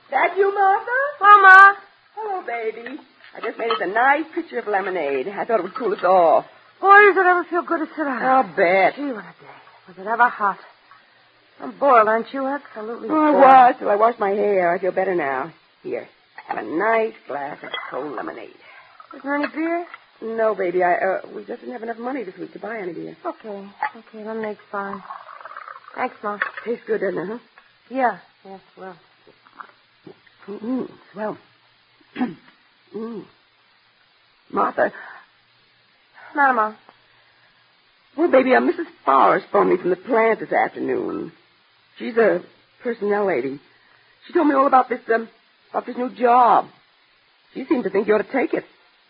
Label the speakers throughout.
Speaker 1: That you, Martha?
Speaker 2: Mama.
Speaker 1: Hello, baby. I just made us a nice pitcher of lemonade. I thought it would cool us off.
Speaker 2: Boy, does it ever feel good to sit down.
Speaker 1: I'll bet.
Speaker 2: Gee, what a day. Was it ever hot? I'm boiled, aren't you? Absolutely
Speaker 1: Oh, I
Speaker 2: boiled.
Speaker 1: was till I washed my hair. I feel better now. Here, have a nice glass of cold lemonade.
Speaker 2: Is there any beer?
Speaker 1: No, baby. We just didn't have enough money this week to buy any beer.
Speaker 2: Okay, lemonade's fine. Thanks, Ma.
Speaker 1: Tastes good, doesn't it, huh?
Speaker 2: Yeah, well.
Speaker 1: Well. Martha.
Speaker 2: Mama.
Speaker 1: Well, baby, Mrs. Forrest phoned me from the plant this afternoon. She's a personnel lady. She told me all about this new job. She seemed to think you ought to take it.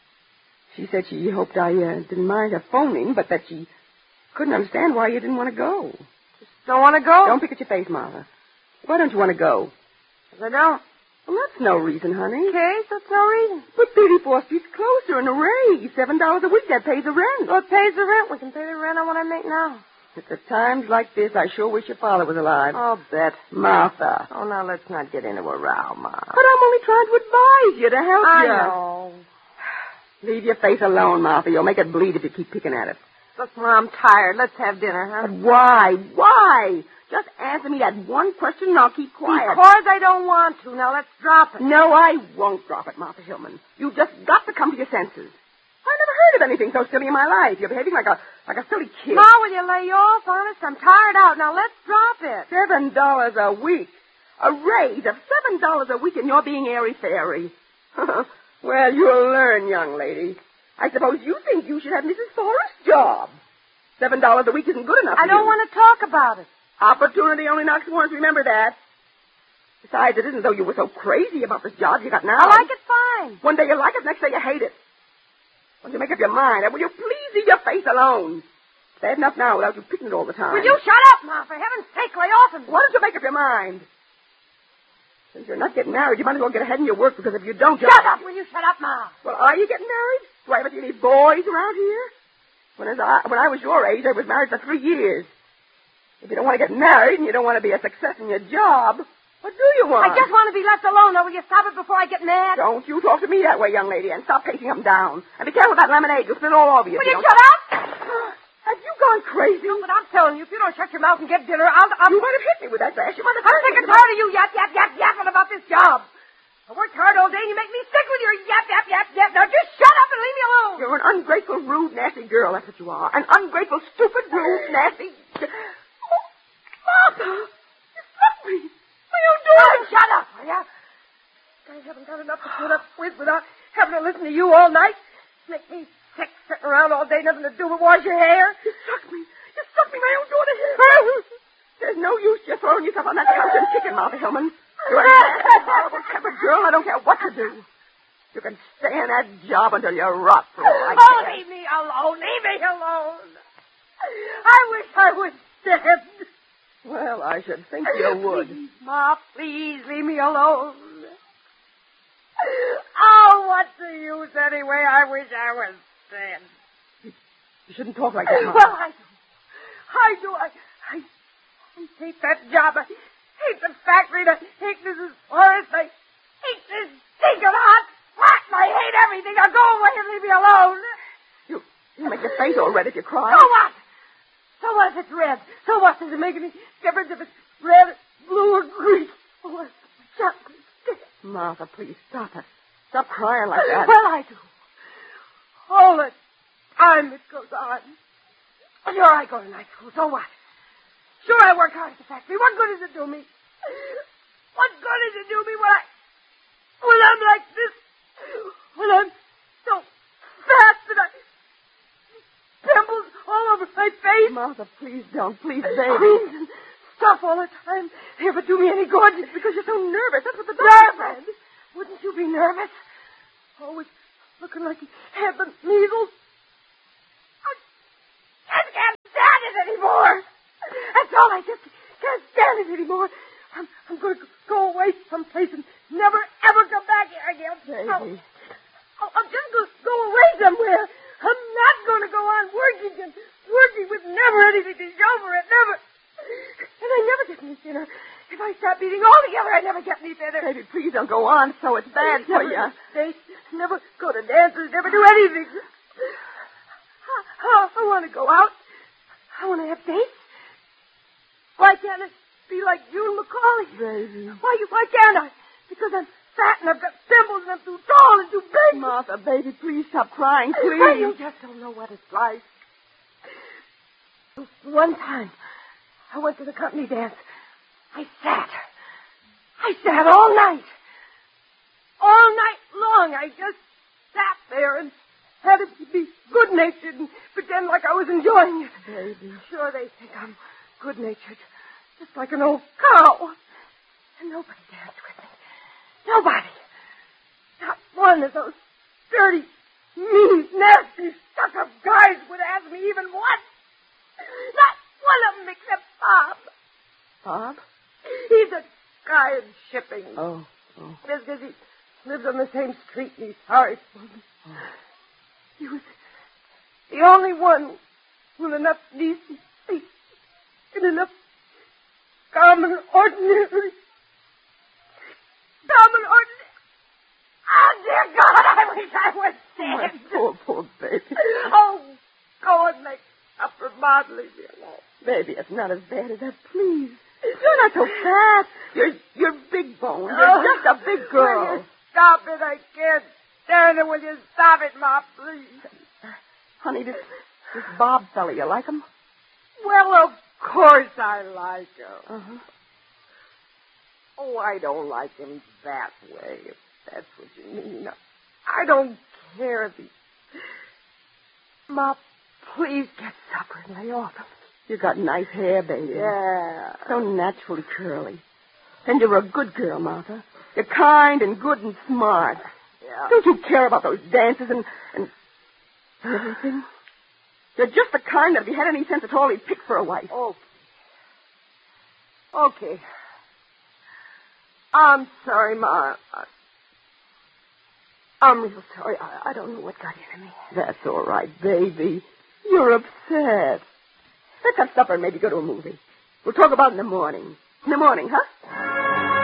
Speaker 1: She said she hoped I didn't mind her phoning, but that she couldn't understand why you didn't want to go.
Speaker 2: Just don't want to go?
Speaker 1: Don't pick at your face, Martha. Why don't you want to go?
Speaker 2: 'Cause I don't.
Speaker 1: Well, that's no reason, honey.
Speaker 2: Okay, so that's no reason.
Speaker 1: But 34th Street's closer and a raise. $7 a week, that pays the rent.
Speaker 2: Well, it pays the rent. We can pay the rent on what I make now.
Speaker 1: At times like this, I sure wish your father was alive.
Speaker 2: I'll bet.
Speaker 1: Martha.
Speaker 2: Oh, now let's not get into a row, Ma.
Speaker 1: But I'm only trying to advise you, to help
Speaker 2: I
Speaker 1: you.
Speaker 2: know.
Speaker 1: Leave your face alone, Martha. You'll make it bleed if you keep picking at it.
Speaker 2: Look, Ma, I'm tired. Let's have dinner, huh?
Speaker 1: But why? Why? Just answer me that one question and I'll keep quiet.
Speaker 2: Because I don't want to. Now let's drop it.
Speaker 1: No, I won't drop it, Martha Hillman. You've just got to come to your senses. I never heard of anything so silly in my life. You're behaving like a silly kid.
Speaker 2: Ma, will you lay off? Honest, I'm tired out. Now let's drop it.
Speaker 1: $7 a week. A raise of $7 a week and you're being airy-fairy. Well, you'll learn, young lady. I suppose you think you should have Mrs. Forrest's job. $7 a week isn't good enough for
Speaker 2: I don't
Speaker 1: you.
Speaker 2: want to talk about it.
Speaker 1: Opportunity only knocks once. Remember that. Besides, it isn't as though you were so crazy about this job you got now.
Speaker 2: I like it fine.
Speaker 1: One day you like it, next day you hate it. Once you make up your mind, will you please leave your face alone? It's bad enough now without you picking it all the time.
Speaker 2: Will you shut up, Ma? For heaven's sake, lay off and...
Speaker 1: Why don't you make up your mind? Since you're not getting married, you might as well get ahead in your work, because if you don't...
Speaker 2: Shut up! Will you shut up, Ma?
Speaker 1: Well, are you getting married? Do I ever see any boys around here? When I was your age, I was married for 3 years. If you don't want to get married and you don't want to be a success in your job, what do you want?
Speaker 2: I just want to be left alone. Now, will you stop it before I get mad?
Speaker 1: Don't you talk to me that way, young lady, and stop pacing up and down. And be careful with that lemonade. You'll spill it all over you.
Speaker 2: Will you shut up?
Speaker 1: Have you gone crazy?
Speaker 2: No, but I'm telling you, if you don't shut your mouth and get dinner,
Speaker 1: You might have hit me with that glass. You might have
Speaker 2: I'm sick and tired of you yapping about this job. I worked hard all day and you make me sick with your yap. Now just shut up and leave me alone.
Speaker 1: You're an ungrateful, rude, nasty girl. That's what you are. An ungrateful, stupid, rude, nasty... Oh, Martha! You struck me. What are you doing?
Speaker 2: Shut up, will ya? I haven't got enough to put up with without having to listen to you all night. Make me sick sitting around all day, nothing to do but wash your hair.
Speaker 1: You struck me. You struck me, my own daughter here. There's no use just throwing yourself on that couch and kicking, Martha Hillman. You're a nasty, horrible tempered girl. I don't care what you do. You can stay in that job until you rot for all I care.
Speaker 2: Leave me alone. Leave me alone. I wish I was dead.
Speaker 1: Well, I should think you would.
Speaker 2: Please, Ma, please leave me alone. Oh, what's the use anyway? I wish I was dead.
Speaker 1: You shouldn't talk like that, Martha.
Speaker 2: Well, I do. I hate that job. I hate the factory. I hate Mrs. Forrest. I hate this stinking hot flat. I hate everything. Now go away and leave me alone.
Speaker 1: You make your face all red if you cry.
Speaker 2: So what? So what if it's red? So what? Does it make any difference if it's red, blue, or green? Oh, shut me.
Speaker 1: Martha, please stop it. Stop crying like that.
Speaker 2: Well, I do. All the time it goes on. Sure, I go to night school. So what? Sure, I work hard at the factory. What good does it do me? What good does it do me when I'm like this? When I'm so fat that I... pimples all over my face.
Speaker 1: Martha, please don't. Please, baby.
Speaker 2: Creams and stuff all the time. They ever do me any good?
Speaker 1: It's because you're so nervous. That's what the doctor
Speaker 2: Nervous?
Speaker 1: said.
Speaker 2: Wouldn't you be nervous? Always looking like you had the measles. I can't stand it anymore. That's all. I just can't stand it anymore. I'm going to go away someplace and never, ever come back here again.
Speaker 1: Baby.
Speaker 2: I'm just going to go away somewhere. I'm not going to go on working with never anything to show for it. Never. And I never get any dinner. If I stop eating, nothing altogether. I never get any better.
Speaker 1: Baby, please don't go on so it's bad for you.
Speaker 2: Date, never go to dances, never do anything. I want to go out. I want to have dates. Why can't it be like June McCauley?
Speaker 1: Baby.
Speaker 2: Why can't I? Because I'm fat and I've got pimples and I'm too tall and too big.
Speaker 1: Martha, baby, please stop crying, please.
Speaker 2: Well, you just don't know what it's like. One time, I went to the company dance. I sat all night. All night long, I just sat there and had to be good-natured and pretend like I was enjoying it.
Speaker 1: Baby.
Speaker 2: Sure, they think I'm good-natured, just like an old cow. And nobody danced with me. Nobody. Not one of those dirty, mean, nasty, stuck-up guys would ask me even once. Not one of them except Bob.
Speaker 1: Bob?
Speaker 2: He's a guy in shipping.
Speaker 1: Oh.
Speaker 2: Just because he lives on the same street and he's sorry for me.
Speaker 1: Oh.
Speaker 2: He was the only one with enough decency and enough common ordinary. Oh, dear God, I wish I was dead.
Speaker 1: Poor baby.
Speaker 2: Oh, go and make up for Maud, leave me alone.
Speaker 1: Baby, it's not as bad as that, please. You're not so fat. You're big boned. You're just a big girl.
Speaker 2: Will you stop it? I can't stand it. Will you stop it, Ma, please?
Speaker 1: Honey, this Bob fella, you like him?
Speaker 2: Well, of course I like him.
Speaker 1: Uh-huh.
Speaker 2: Oh, I don't like him that way, if that's what you mean. I don't care if he... Ma, please get supper and lay off him.
Speaker 1: You got nice hair, baby.
Speaker 2: Yeah.
Speaker 1: So naturally curly. And you're a good girl, Martha. You're kind and good and smart.
Speaker 2: Yeah.
Speaker 1: Don't you care about those dances and everything? You're just the kind that if he had any sense at all, he'd pick for a wife.
Speaker 2: Okay. I'm sorry, Ma. I'm real sorry. I don't know what got into me.
Speaker 1: That's all right, baby. You're upset. Let's have supper and maybe go to a movie. We'll talk about it in the morning. In the morning, huh?